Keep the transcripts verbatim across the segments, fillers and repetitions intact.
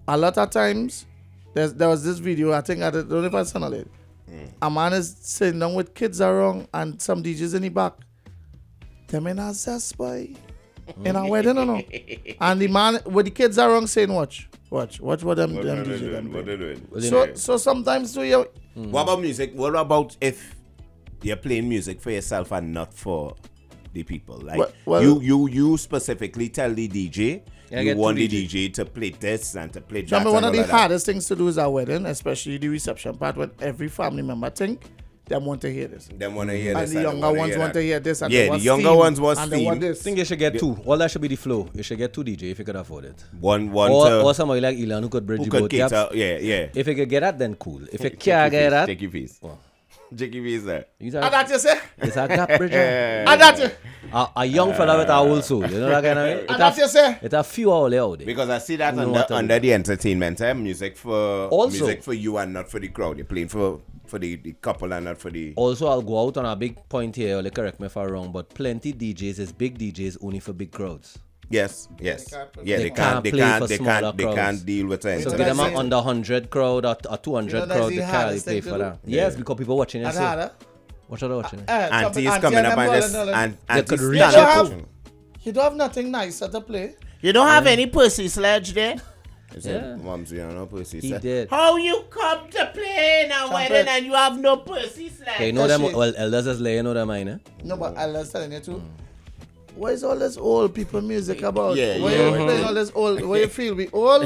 a lot of times, there's, there was this video, I think, I don't know if I saw it. Mm. A man is sitting down with kids around and some D Js in the back. Them in a zest, boy. In a wedding, or no? And the man with the kids around saying, watch, watch, watch what them, what them D Js D J doing? What they doing? So, so sometimes do you... Mm. What about music? What about if you're playing music for yourself and not for the people? Like, well, well, you, you, you specifically tell the D J, yeah, you want the D J to play this and to play that. Remember, one of the that. hardest things to do is our wedding, especially the reception part, when every family member think they want to hear this. They want to hear and this. The and younger the younger ones want to hear this. And yeah, the younger theme, ones want and theme. they want this. I think you should get two. All that should be the flow. You should get two D J if you could afford it. One, one or, to, or somebody like Elon who could bridge who the could both cater, gaps. Yeah, yeah. If you could get that, then cool. If you can't get that... Take your face. Well, Jiggy face there. And that you say? It's a gap bridger. And that you... A, a young fella with a whole soul. You know that kind of way? And that you say? It's a few hours out there. Because I see that under, under the entertainment, eh? Music for also, music for you and not for the crowd. You're playing for for the, the couple and not for the... Also, I'll go out on a big point here. Or correct me if I'm wrong, but plenty D Js is big D Js only for big crowds. Yes, yes. They yeah, they they can't can't, they play can't, for they smaller can't, they crowds. can't deal with it. So So get them that's an under one hundred crowd or a two hundred You know, crowd, that's they the can't hardest play thing for to that. do. Yes, Yeah. because people watching it. And So. harder. What are they watching it? Uh, Auntie is auntie coming and up them and all just... and all. And, They auntie could stand reach up out. watching. You don't have nothing nicer to play. You don't have any pussy sledge there? I said, Yeah. Mom's, you know, pussy He sledge. did. How you come to play in a Trumpet. wedding and you have no pussy sledge? Okay, you know them, Especially- well, elders is laying, you know them, I know. No, but I was telling you too. What is all this old people music about? Yeah, Why yeah. you playing all this old? Why you feel we old?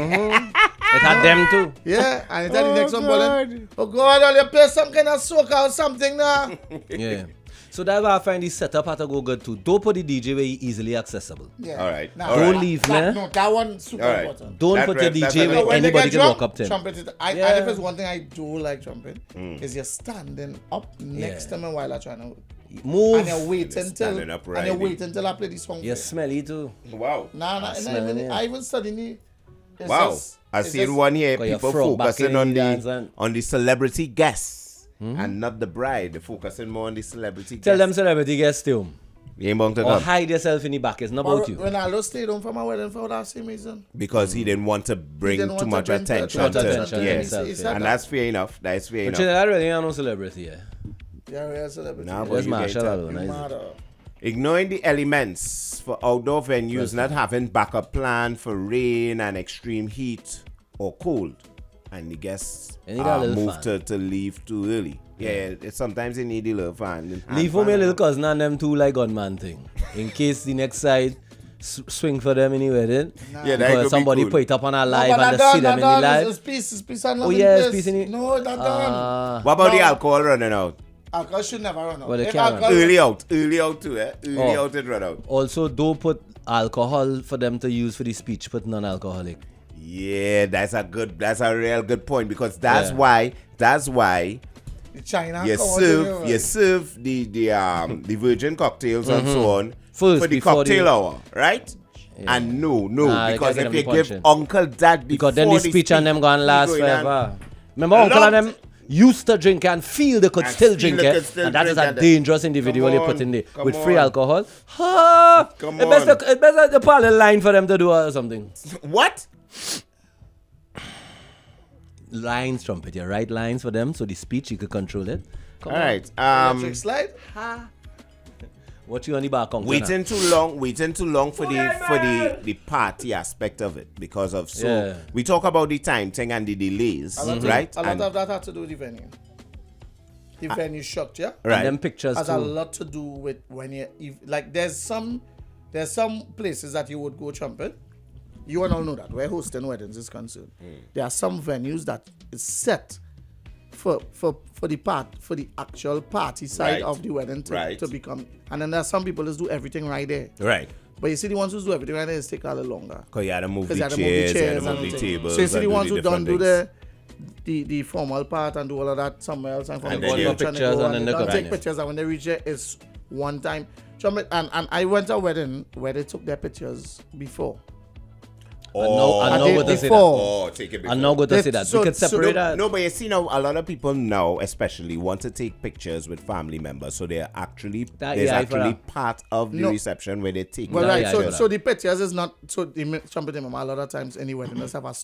It had them too. Yeah, and then the next one God. balling. Oh God, all you play some kind of soca or something now. Yeah. So that's why I find this setup had to go good too. Don't put the D J where he easily accessible. Yeah. All right. Nah, All Don't right. leave, that, man. No, that one super All right. important. Don't That put your rep- D that's J a- where When they anybody get can drunk, walk up to. trumpet is, I, Yeah. and if it's one thing I do like trumpet, is you're standing up next Yeah. to me while I'm trying to Move. and you wait until standing up and you riding. wait until I play the song. You're for you. smelly too. Wow. Nah, nah, I nah, smell even, it. I even studying it. It's Wow. just- I it's seen just- one here, Got your people frog back focusing in on the dance the and- on the celebrity guests and not the bride. They're focusing more on the celebrity Tell them guests. celebrity guests too. You ain't bound to Or come. hide yourself in the back. It's not about But you. when I lost stayed home for my wedding for that same reason. Because he didn't want to bring didn't too want to much bring attention much to attention to yes. himself, He yeah. said And that. that's fair enough. That's fair But enough. you know, I really ain't no celebrity, yeah. Yeah, we are celebrity. Nah, but There's you Marshall get it. alone. isn't it? Mad, uh, Ignoring the elements for outdoor venues, not having backup plan for rain and extreme heat or cold, and the guests You need a uh, little move fan. to, to leave too early. Yeah, it, sometimes you need a little fan. hand Leave for me a fan. little cousin and them two like gunman thing. In case the next side s- swing for them in the wedding. Yeah, that Because could be somebody cool. put it up on a No, live but and that they see done, them that in the done. live. It's peace, it's peace and Oh love in yeah, place. it's peace in it. No, that done. Ah. What about the No. alcohol running out? Alcohol should never run out. Well, they If can't run. alcohol- Early out, early out too, eh? Early Oh. out and run out. Also, don't put alcohol for them to use for the speech. Put non-alcoholic. Yeah, that's a good, that's a real good point because that's Yeah. why, that's why the China you alcohol serve, anyway. you serve the the um the virgin cocktails and so on Mm-hmm. First, for the before cocktail the- hour, right? And no, no, Nah, they because can't if get you them give punching. Uncle that Because then the before speech and them gonna he last going on- forever. Remember, A Uncle lot. and them used to drink and feel they could And still feel drink they it. could still And that is drink a and- dangerous individual Come you put on, in there come with free on. alcohol. Ha! Come it best, on. it best the parallel line for them to do or something. What? Lines, trumpet, you write lines for them so the speech you could control it. Come All on. right. Um, Electric slide. What you on the back, Uncle? waiting too long, waiting too long for the for the the party aspect of it because of so Yeah. we talk about the time thing and the delays, A lot, right? of, a lot And- of that had to do with the venue. The venue shocked, yeah? And right. them pictures Has too. a lot to do with when you, if, like, there's some, there's some places that you would go trumpet. You and all know that where hosting weddings is concerned. There are some venues that is set for for for the part for the actual party side Right. of the wedding to, Right. to become, and then there are some people that do everything right there. Right. But you see the ones who do everything right there is take a little longer. Because you had to move Because the you had to move the chairs, you had chairs to and move the everything. tables. So you see and the do ones who different don't do things. the, the the formal part and do all of that somewhere else and from And the then you- church and they Pictures go and then they they don't go take back. pictures, and when they reach there it's one time. Trumpet- And, and I went to a wedding where they took their pictures before. I know, Oh, I I know did what to say that. before. oh, take it before. I'm not going to They- say that. so- we could so separate no- that. No, but you see now, a lot of people now, especially, want to take pictures with family members. So they're actually, That there's A I for actually that. part of the No. reception where they take Well, No, right. yeah, I so get so that. the pictures is not so the mi- trumpet mama a lot of times any wedding does have a